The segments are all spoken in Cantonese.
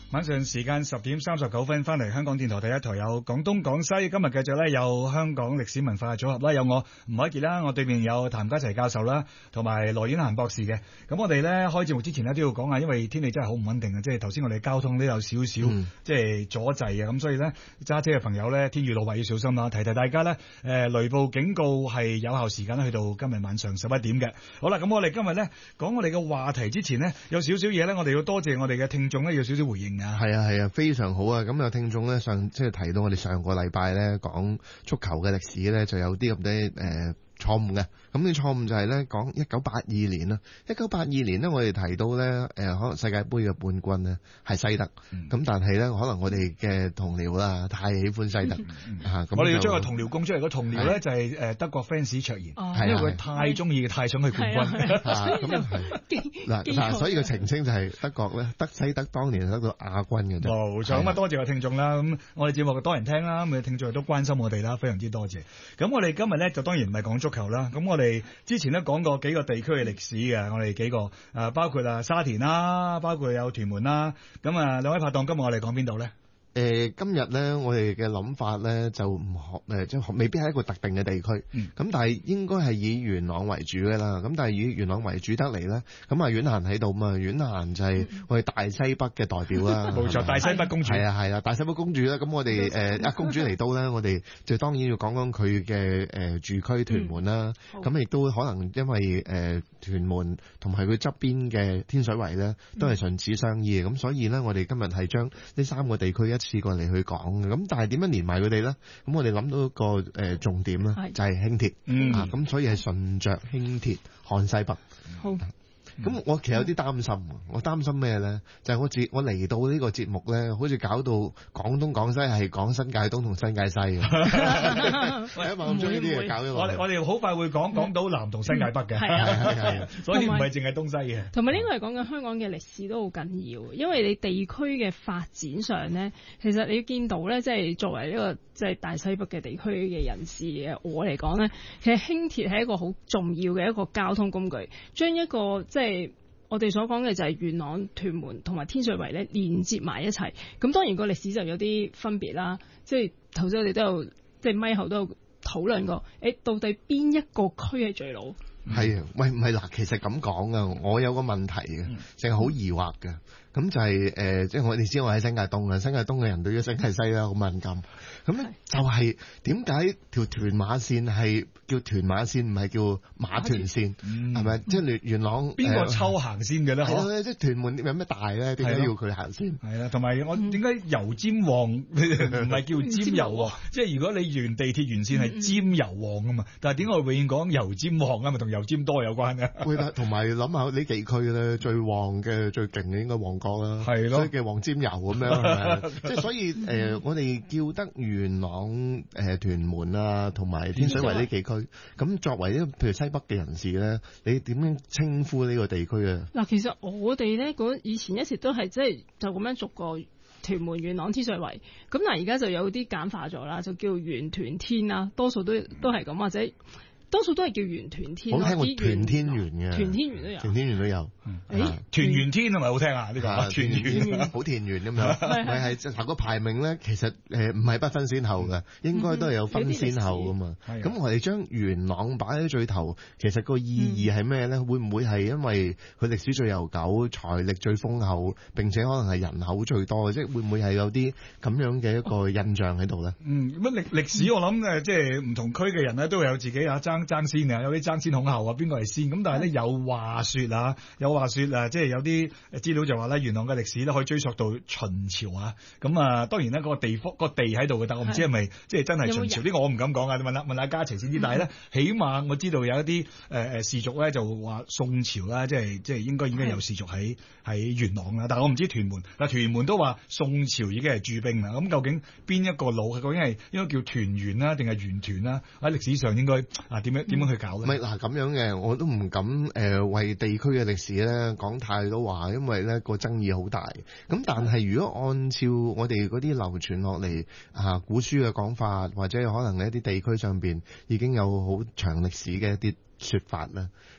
晚上時間10:39翻嚟香港電台第一台有廣東廣西，今日繼續咧有香港歷史文化組合啦，有我吳凱傑啦，我對面有譚家齊教授啦，同埋羅婉嫻博士嘅。咁我哋咧開節目之前咧都要講下，因為天氣真係好唔穩定啊，即係頭先我哋交通都有少少即係阻滯啊，咁所以咧揸車嘅朋友咧天雨路滑要小心啦，提提大家咧雷暴警告係有效時間去到今日晚上11點嘅。好啦，咁我哋今日咧講我哋嘅話題之前呢，有少少嘢咧，我哋要多謝我哋嘅聽眾咧，要少少回應啊。 係啊，非常好啊！咁有聽眾咧即係提到我哋上個禮拜咧講足球嘅歷史咧，就有啲咁啲錯誤嘅。咁呢錯誤就係咧講1982年啦。1982年呢，我哋提到咧可能世界盃嘅冠軍呢係西德。咁但係咧可能我哋嘅同僚啦太喜歡西德咁我哋要將個同僚供出嚟。個同僚咧就係德國 fans 卓然，因為佢太中意太想去冠軍。 嗱，所以個澄清就係德國咧西德當年得到亞軍嘅啫。 冇錯，咁啊多謝個聽眾啦。咁我哋節目多人聽啦，咁聽眾都關心我哋啦，非常之多謝。咁我哋今日咧就當然唔係講足球啦。咁我哋之前咧講過幾個地區嘅歷史嘅，我哋幾個包括沙田啦，包括有屯門啦。咁兩位拍檔，今日我哋講邊度咧？ 今日咧，我哋嘅諗法咧就即係未必係一個特定嘅地區，咁但係應該係以元朗為主嘅啦。咁但係以元朗為主得嚟咧，咁啊婉嫻喺度嘛，婉嫻就係我哋大西北嘅代表啦。 冇錯，大西北公主。 係啊，大西北公主啦。咁我哋公主嚟到咧，我哋就當然要講講佢嘅住區屯門啦。咁亦都可能因為屯門同埋佢側邊嘅天水圍咧，都係唇齒相依嘅。咁所以咧，我哋今日係將呢三個地區試過嚟去講嘅，咁但係點樣連埋佢哋咧？咁我哋諗到一個重點咧，就係輕鐵咁所以係順着輕鐵看西北。好。咁我其實有啲擔心，我擔心咩咧？就係我嚟到呢個節目咧，好似搞到廣東廣西係講新界東同新界西嘅。一萬咁將呢啲嘢搞咗落嚟。 我哋好快會講到南同新界北嘅。係所以唔係淨係東西嘅。 同埋呢個係講緊香港嘅歷史都好緊要，因為你地區嘅發展上咧，其實你見到咧，即係作為呢個即係大西北嘅地區嘅人士嘅我嚟講咧，其實輕鐵係一個好重要嘅一個交通工具，將一個即係我哋所講嘅就係元朗、屯門同埋天水圍咧連接埋一齊。咁當然個歷史就有啲分別啦，即係頭先我哋都有即係咪後都有討論過，到底邊一個區係最老？ 係啊，喂，唔係嗱，其實咁講啊，我有個問題嘅，淨係好疑惑嘅。咁就係即係我哋知我喺新界東啊，新界東嘅人對於新界西啦好敏感。咁咧就係點解條屯馬線係叫屯馬線，唔係叫馬屯線？係咪？即係元朗邊個抽行先嘅咧？ 係即係屯門有咩大咧？點解要佢行先？ 係啦，同埋我點解油尖旺唔係叫尖油？即係如果你沿地鐵沿線係尖油旺啊嘛，但係點解我永遠講油尖旺啊？咪同油尖多有關嘅？ 會啦，同埋諗下呢幾區咧最旺嘅最勁嘅應該旺角啦，係咯，所以嘅黃尖油咁樣係咪？即係所以我哋叫得元朗、屯門啊，同埋天水圍呢幾區。咁作為譬如西北嘅人士咧，你點樣稱呼呢個地區啊？ 嗱，其實我哋咧以前一直都係即係就咁樣逐個屯門、元朗、天水圍。咁嗱，而家就有啲簡化咗啦，就叫元屯天啦，多數都係咁，或者多數都係叫元屯天。 我聽過屯天元嘅， 屯天元都有， 屯天元都有。 屯元天係咪好聽啊？呢個屯元好田園咁樣，係嗱個排名咧，其實唔係不分先後嘅，應該都係有分先後噶嘛。咁我哋將元朗擺喺最頭，其實個意義係咩咧？會唔會係因為佢歷史最悠久、財力最豐厚，並且可能係人口最多嘅？即係會唔會係有啲咁樣嘅一個印象喺度咧？ 乜歷史我諗即係唔同區嘅人咧都會有自己爭先啊，有啲爭先恐後啊，邊個係先？咁但係咧有話説啊，即係有啲資料就話咧，元朗嘅歷史咧可以追溯到秦朝啊。咁當然咧個地喺度嘅，但我唔知係咪即係真係秦朝呢個我唔敢講啊。問下家齊先知。但係咧，起碼我知道有一啲氏族咧就話宋朝啦，即係應該有氏族喺元朗啦。但係我唔知屯門。嗱，屯門都話宋朝已經係駐兵啦。咁究竟邊一個老？究竟係應該叫屯元啦，定係元屯啦？喺歷史上應該點樣去搞咧？ 唔係嗱咁樣嘅，我都唔敢為地區嘅歷史咧講太多話，因為咧個爭議好大。咁但係如果按照我哋嗰啲流傳落嚟古書嘅講法，或者可能一啲地區上邊已經有好長歷史嘅一啲說法啦。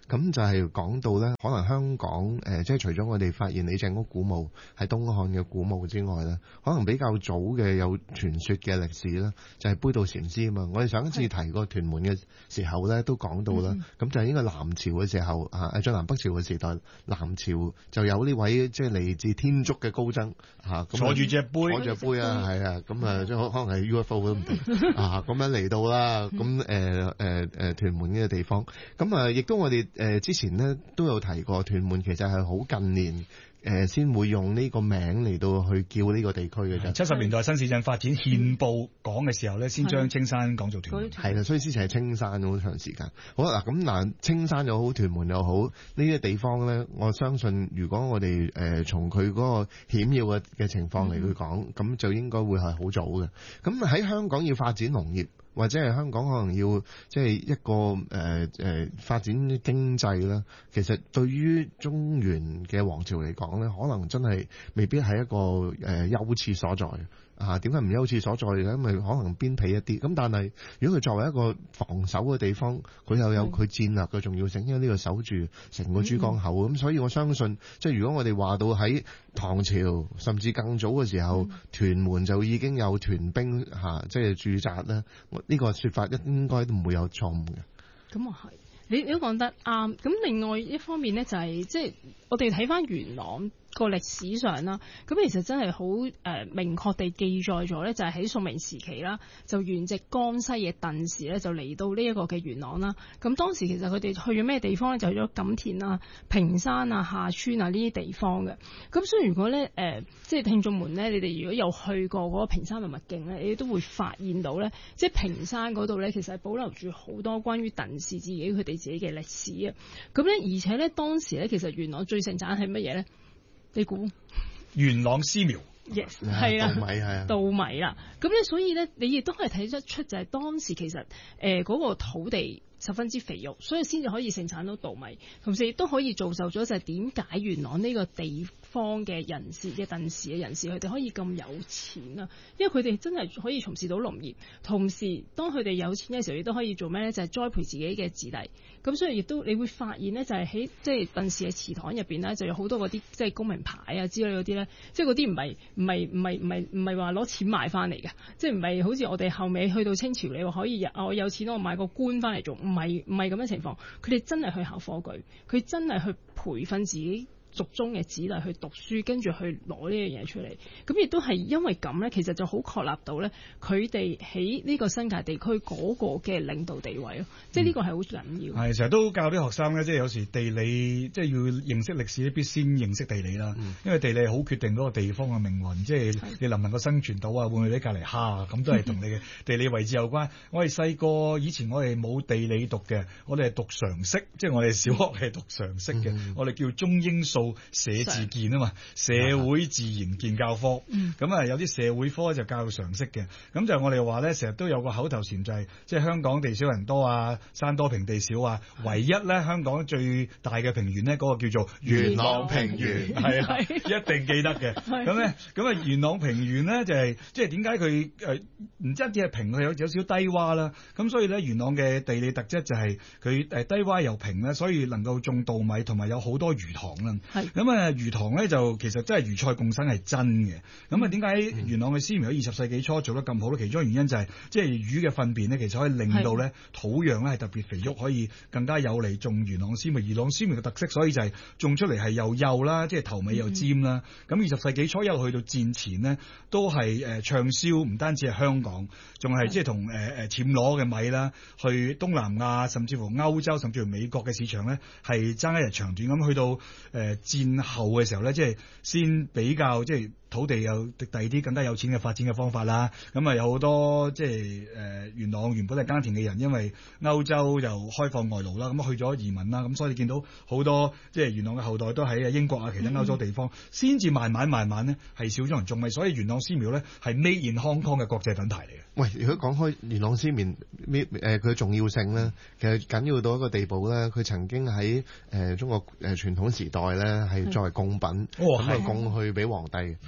咁就係講到咧，可能香港即係除咗我哋發現李鄭屋古墓係東漢嘅古墓之外咧，可能比較早嘅有傳說嘅歷史咧，就係杯渡禪師啊嘛。我哋上一次提過屯門嘅時候咧，都講到啦。咁就係應該南朝嘅時候在南北朝嘅時代，南朝就有呢位即係嚟自天竺嘅高僧坐住隻杯， 坐住杯啊，係啊，咁即係可能係 UFO 都唔定咁樣嚟到啦。咁屯門呢個地方，咁亦都我哋之前呢都有提過，屯門其實係好近年先會用呢個名嚟到去叫呢個地區嘅啫。 70年代新市鎮發展憲報講嘅時候咧，先將青山講做屯門。 係啦，所以之前係青山好長時間。好啦，咁嗱，青山又好，屯門又好，呢啲地方咧，我相信如果我哋從佢嗰個險要嘅情況嚟去講，咁就應該會係好早嘅。咁喺香港要發展農業，或者係香港可能要即係一個發展經濟啦，其實對於中原嘅王朝嚟講咧，可能真係未必係一個優次所在。點解唔優次所在嘅？因為可能邊鄙一啲。咁但係如果佢作為一個防守嘅地方，佢又有佢戰略嘅重要性，因為呢個守住成個珠江口。咁所以我相信，即係如果我哋話到喺唐朝甚至更早嘅時候，屯門就已經有屯兵即係駐紮咧，呢個說法應該都唔會有錯誤嘅。 咁啊係，你都講得啱。咁另外一方面咧，就係即係我哋睇翻元朗個歷史上啦，咁其實真係好明確地記載咗咧，就係喺宋明時期啦，就原籍江西嘅鄧氏咧，就嚟到呢一個嘅元朗啦。咁當時其實佢哋去咗咩地方咧？就去咗錦田啊、屏山啊、下村啊呢啲地方嘅。咁所以如果咧即係聽眾們咧，你哋如果有去過嗰個屏山文物徑咧，你都會發現到咧，即係屏山嗰度咧，其實係保留住好多關於鄧氏佢哋自己嘅歷史啊。咁咧，而且咧當時咧，其實元朗最盛產係乜嘢咧？你估元朗絲苗 ？Yes， 係啊， 稻米係啊， 稻米啦。咁咧，所以咧，你亦都可以睇得出，就係當時其實嗰個土地十分之肥沃，所以先至可以盛產到稻米，同時亦都可以造就咗就係點解元朗呢個地方嘅人士嘅鄧氏嘅人士，佢哋可以咁有錢啊？因為佢哋真係可以從事到農業，同時當佢哋有錢嘅時候，亦都可以做咩咧？就係栽培自己嘅子弟。咁所以亦都你會發現咧，就係喺即係鄧氏嘅祠堂入邊咧，就有好多嗰啲即係公民牌啊之類嗰啲咧，即係嗰啲唔係話攞錢買翻嚟嘅，即係唔係好似我哋後尾去到清朝，你話可以我有錢我買個官翻嚟做，唔係咁嘅情況。佢哋真係去考科舉，佢真係去培訓自己族中嘅子弟去讀書，跟住去攞呢樣嘢出嚟。咁亦都係因為咁咧，其實就好確立到咧，佢哋喺呢個新界地區嗰個嘅領導地位咯。即係呢個係好緊要。係成日都教啲學生咧，即係有時地理即係要認識歷史，必先認識地理啦。因為地理好決定嗰個地方嘅命運，即係你能唔能夠生存到啊？會唔會喺隔離蝦啊？咁都係同你嘅地理位置有關。我哋細個以前我哋冇地理讀嘅，我哋係讀常識，即係我哋小學係讀常識嘅。我哋叫中英數社自健啊嘛，社會自然健教科。咁啊有啲社會科就教常識嘅。咁就我哋話咧，成日都有個口頭禪就係，即係香港地少人多啊，山多平地少啊。唯一咧香港最大嘅平原咧，嗰個叫做元朗平原，係啊，一定記得嘅。咁啊元朗平原咧就係即係點解佢唔單止係平，佢有少少低洼啦。咁所以咧元朗嘅地理特質就係佢低洼又平咧，所以能夠種稻米同埋有好多魚塘啦。咁啊魚塘咧就其實真係魚菜共生係真嘅。咁啊點解元朗嘅絲苗喺20世紀初做得咁好咧？其中原因就係即係魚嘅糞便咧，其實可以令到咧土壤咧係特別肥沃，可以更加有利種元朗絲苗。元朗絲苗嘅特色，所以就係種出嚟係又幼啦，即係頭尾又尖啦。咁20世紀初一路去到戰前呢，都係暢銷，唔單止係香港，仲係即係同暹羅嘅米啦，去東南亞甚至乎歐洲甚至乎美國嘅市場咧係爭一日長短。咁去到戰後嘅時候咧，即係先比較即係土地有第二啲更加有錢嘅發展嘅方法啦。咁啊有好多即係元朗原本係耕田嘅人，因為歐洲又開放外勞啦，咁去咗移民啦，咁所以見到好多即係元朗嘅後代都喺英國啊其他歐洲地方，先至慢慢咧係少咗人種米，所以元朗絲苗咧係 Made in Hong Kong 嘅國際品牌嚟嘅。 喂，如果講開元朗絲苗佢嘅重要性咧，其實緊要到一個地步咧，佢曾經喺中國傳統時代咧係作為貢品咁供去俾皇帝。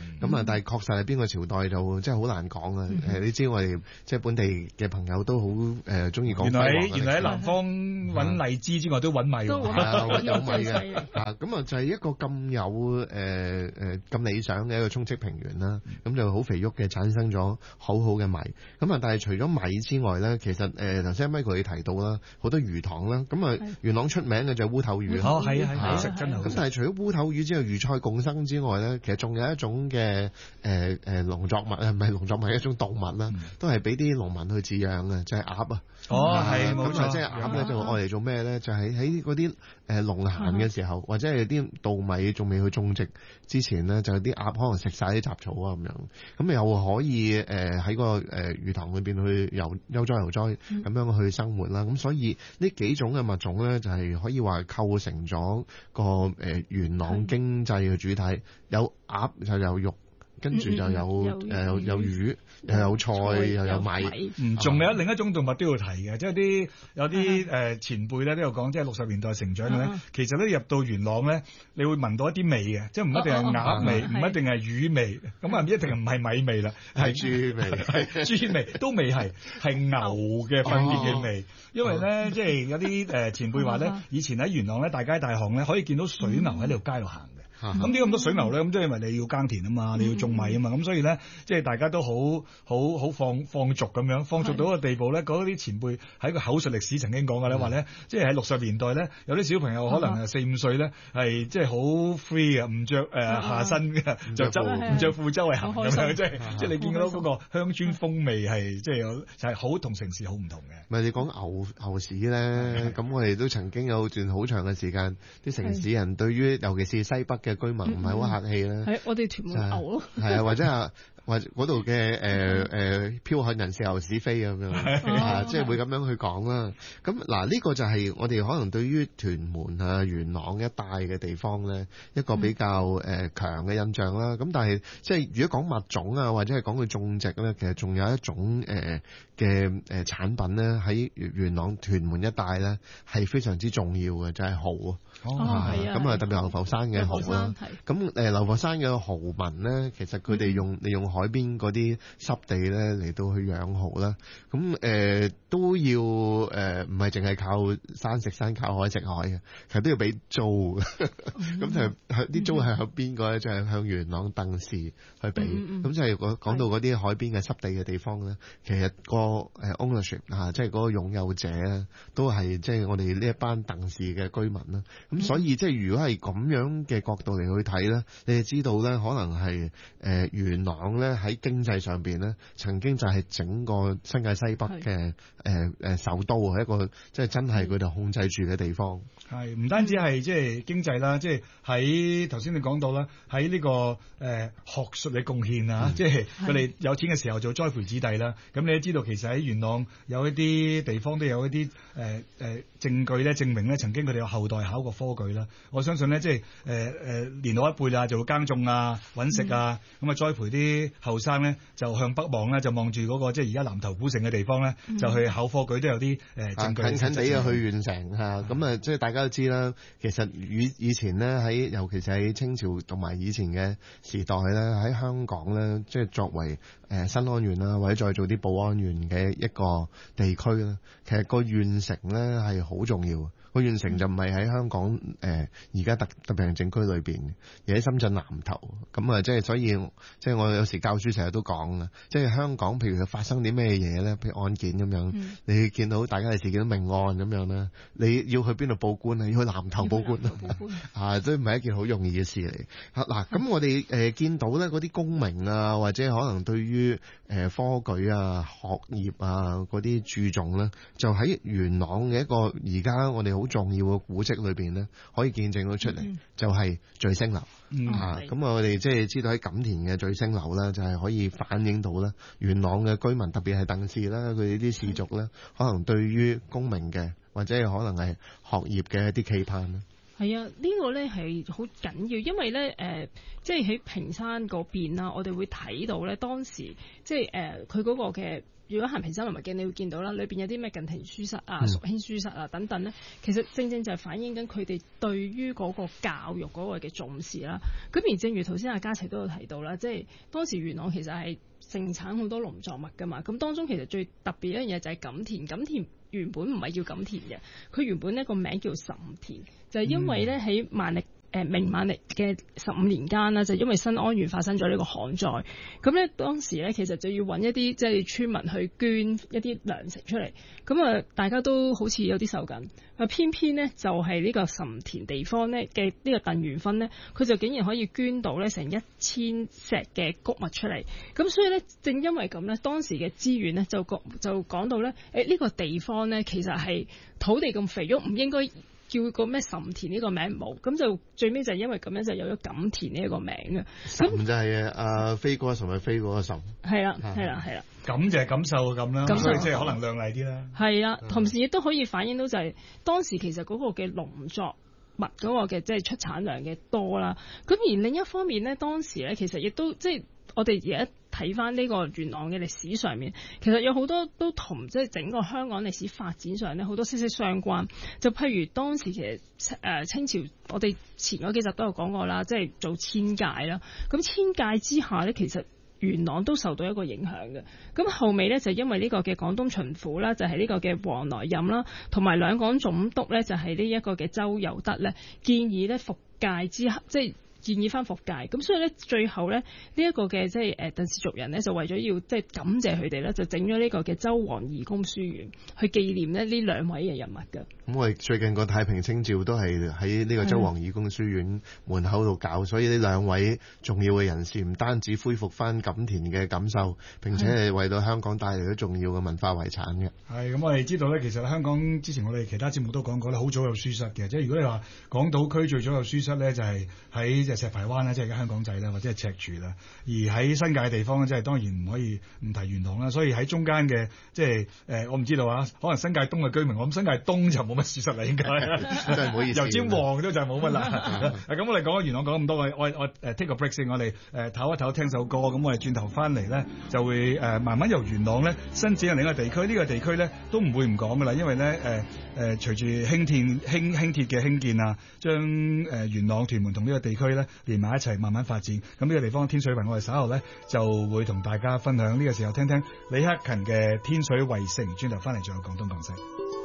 咁啊，但係確實係邊個朝代就真係好難講啊！你知我哋即係本地嘅朋友都好中意講。 原來喺南方揾荔枝之外都揾米喎， 有米嘅。咁啊就係一個咁有咁理想嘅一個沖積平原啦。咁就好肥沃嘅，產生咗好好嘅米。咁啊，但係除咗米之外咧，其實頭先 Michael 你提到啦，好多魚塘啦。咁啊，元朗出名嘅就係烏頭魚。 係好食真係。 咁但係除咗烏頭魚之外，魚菜共生之外咧，其實仲有一種嘅農作物唔係農作物，一種動物啦，都係俾啲農民去飼養嘅，就係鴨啊。 係冇錯。 即係鴨咧，就愛嚟做咩咧？就係喺嗰啲農閒嘅時候，或者係啲稻米仲未去種植之前咧，就有啲鴨可能食晒啲雜草啊咁樣，咁又可以喺個魚塘裏邊去悠哉悠哉咁樣去生活啦。咁所以呢幾種嘅物種咧，就係可以話構成咗個元朗經濟嘅主體，有鴨就有肉。跟住就有魚，又有菜，又有米。 仲有另一種動物都要提嘅，即係有啲前輩咧都有講，即係60年代成長嘅咧，其實咧入到元朗咧，你會聞到一啲味嘅，即係唔一定係鴨味，唔一定係魚味，咁啊唔一定唔係米味啦，係豬味，豬味都未係牛嘅糞便嘅味，因為咧即係有啲前輩話咧，以前喺元朗咧大街大巷咧可以見到水牛喺條街度行嘅。咁點解咁多水牛咧？咁即係因為你要耕田啊嘛，你要種米啊嘛，咁所以咧，即係大家都好放逐咁樣，放逐到個地步咧。嗰啲前輩喺個口述歷史曾經講嘅咧，話咧，即係喺60年代咧，有啲小朋友可能4、5歲咧，係即係好 free 嘅，唔着下身嘅，就唔着褲周圍行咁樣，即係你見到嗰個鄉村風味係即係有就係好同城市好唔同嘅。 唔係你講牛市咧，咁我哋都曾經有段好長嘅時間，啲城市人對於尤其是西北嘅居民唔係好客氣啦。 係我哋屯門牛咯。係啊，或者嗰度嘅剽悍人士牛屎飛咁樣，即係會咁樣去講啦。咁嗱，呢個就係我哋可能對於屯門啊、元朗一帶嘅地方咧，一個比較強嘅印象啦。咁但係即係如果講物種啊，或者係講佢種植咧，其實仲有一種嘅產品咧，喺元朗屯門一帶咧係非常之重要嘅，就係蠔啊。咁啊，特別流浮山嘅蠔啦。咁流浮山嘅蠔民咧，其實佢哋利用海邊嗰啲濕地咧嚟到去養蠔啦。咁都要唔係淨係靠山食山，靠海食海嘅，其實都要俾租嘅。咁就啲租係向邊個咧？就係向元朗鄧氏去俾。咁就係講到嗰啲海邊嘅濕地嘅地方咧，其實個ownership 即係嗰個擁有者咧，都係即係我哋呢一班鄧氏嘅居民啦。咁所以即係如果係咁樣嘅角度嚟去睇咧，你哋知道咧，可能係元朗咧喺經濟上邊咧，曾經就係整個新界西北嘅首都啊，一個即係真係佢哋控制住嘅地方。 係唔單止係即係經濟啦，即係喺頭先你講到啦，喺呢個學術嘅貢獻啊，即係佢哋有錢嘅時候做栽培子弟啦。咁你都知道其實喺元朗有一啲地方都有一啲證據咧，證明咧曾經佢哋有後代考過科舉啦。我相信咧，即係年老一輩啊，就會耕種啊、揾食啊，咁啊栽培啲後生咧，就向北望咧，就望住嗰個即係而家南頭古城嘅地方咧，就去考科舉都有啲證據。 近地啊，去縣城嚇，咁啊，即係大家都知啦。其實以前咧喺，尤其是喺清朝同埋以前嘅時代咧，喺香港咧，即係作為新安縣啦，或者再做啲寶安縣嘅一個地區啦，其實個縣城咧係好重要。個縣城就唔係喺香港而家特別行政區裏邊，而喺深圳南頭。咁啊，即係所以即係我有時教書成日都講啦，即係香港譬如發生啲咩嘢咧，譬如案件咁樣，你見到大家嘅事件命案咁樣咧，你要去邊度報官啊？要去南頭報官啊，都唔係一件好容易嘅事嚟。嗱，咁我哋見到咧嗰啲功名啊，或者可能對於科舉啊、學業啊嗰啲注重咧，就喺元朗嘅一個而家我哋好重要嘅古蹟裏邊咧，可以見證到出嚟，就係聚星樓。咁我哋即係知道喺錦田嘅聚星樓啦，就係可以反映到咧元朗嘅居民，特別係鄧氏啦，佢哋啲氏族咧，可能對於功名嘅或者係可能係學業嘅一啲期盼啦。 係啊，呢個咧係好緊要，因為咧即係喺屏山嗰邊啦，我哋會睇到咧當時即係佢嗰個嘅如果行平山文物徑，你會見到啦，裏邊有啲咩近田書室啊、淑馨書室啊等等咧，其實正正就係反映緊佢哋對於嗰個教育嗰個嘅重視啦。咁而正如頭先阿嘉琪都有提到啦，即係當時元朗其實係盛產好多農作物噶嘛，咁當中其實最特別一樣嘢就係錦田。錦田原本唔係叫錦田嘅，佢原本呢個名叫岑田，就係因為咧喺明萬曆嘅15年間啦，就因為新安縣發生咗呢個旱災，咁咧當時咧其實就要揾一啲即係村民去捐一啲糧食出嚟，咁啊大家都好似有啲受緊，啊偏偏咧就係呢個岑田地方咧嘅呢個鄧元芬咧，佢就竟然可以捐到咧成1000石嘅穀物出嚟，咁所以咧正因為咁咧，當時嘅資源咧就講到咧，呢個地方咧其實係土地咁肥沃，唔應該叫個咩岑田呢個名冇，咁就最尾就因為咁樣就有咗錦田呢一個名嘅。 岑就係飛哥岑係飛嗰個岑。係啦。 咁就係感受咁啦，所以即係可能亮麗啲啦。 係啦，同時亦都可以反映到就係當時其實嗰個嘅農作物嗰個嘅即係出產量嘅多啦。咁而另一方面咧，當時咧其實亦都即係我哋而家睇翻呢個元朗嘅歷史上面，其實有好多都同即係整個香港歷史發展上咧好多息息相關。就譬如當時其實清朝，我哋前嗰幾集都有講過啦，即係做遷界啦。咁遷界之下咧，其實元朗都受到一個影響嘅。咁後尾咧就因為呢個嘅廣東巡撫啦，就係呢個嘅黃來任啦，同埋兩廣總督咧就係呢一個嘅周有德咧，建議咧復界之後即係建議翻復界，咁所以咧最後咧呢一個嘅即係鄧氏族人咧就為咗要即係感謝佢哋咧，就整咗呢個嘅周王義公書院去紀念咧呢兩位嘅人物㗎。咁我哋最近個太平清醮都係喺呢個周王義公書院門口度搞，所以呢兩位重要嘅人士唔單止恢復翻錦田嘅感受，並且係為到香港帶嚟咗重要嘅文化遺產嘅。 係咁，我哋知道咧，其實香港之前我哋其他節目都講過咧，好早有書室嘅，即係如果你話港島區最早有書室咧，就係喺石排灣啦，即係而家香港仔啦，或者係赤柱啦。而喺新界嘅地方咧，即係當然唔可以唔提元朗啦。所以喺中間嘅即係我唔知道啊，可能新界東嘅居民，我諗新界東就冇乜書室啦，應該真係唔好意思。 油尖旺都就係冇乜啦。咁我哋講元朗講咁多，我take個 break 先，我哋唞一唞聽首歌，咁我哋轉頭翻嚟咧就會慢慢由元朗咧伸展另一個地區。呢個地區咧都唔會唔講噶啦，因為咧隨住輕鐵嘅興建啊，將元朗屯門同呢個地區咧連埋一齊慢慢發展。咁呢個地方天水圍，我哋稍後咧就會同大家分享。呢個時候聽聽李克勤嘅《天水圍城》，轉頭翻嚟仲有廣東廣西。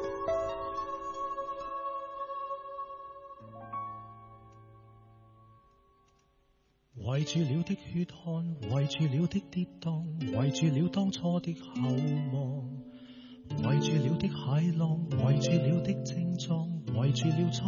圍住了的血汗，圍住了的跌宕，圍住了當初的厚望，圍住了的駭浪，圍住了的症狀，圍住了